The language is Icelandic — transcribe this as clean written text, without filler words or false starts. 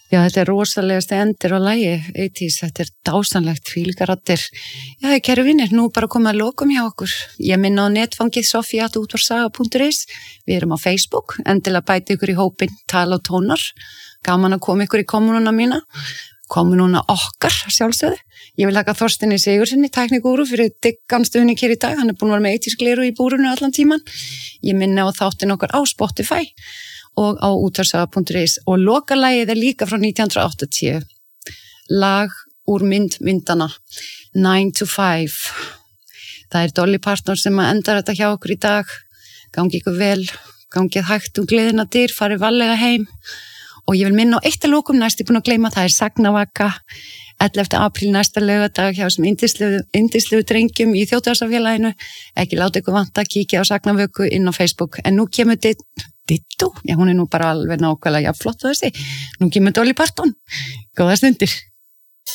Já, þetta rosalegasti endir á lagi, 80s, þetta dásanlegt, fílgaraddir. Já, kæru vinir, nú bara komið að lokum hjá okkur. Ég minna á netfangið sofia@útvarpssaga.is. Við erum á Facebook, endilega bæti ykkur í hópinn Tala og tónar. Gaman að koma ykkur í kommununa mína. Kommununa okkar, sjálfsögðu. Ég vil þakka Þorsteini Sigurðssyni, tæknigúru, fyrir diggan stuðning hér í dag. Hann búinn að vera með 80s gleru í búrinu allan tíman. Ég minna á þáttin okkar á Spotify og á útvarpssaga.is og lokalagið líka frá 1980, lag úr myndana 9 to 5. Það Dolly Parton sem endar þetta hjá okkur í dag. Gangi ykkur vel, gangið hægt gleðina dyr, farið varlega heim og ég vil minna á eitt að lokum, næst ég búin að gleyma, það Sagnavaka 11. apríl næsta laugardag hjá þessum yndislegu drengjum í Þjóðdagsafélaginu. Ekki láta ykkur vanta að kíkja á Sagnavöku inn á Facebook, en nú kemur Ditto, já hún nú bara alveg nákvæmlega jafn flott á þessi, nú kemur Dolly Parton, góða stundir.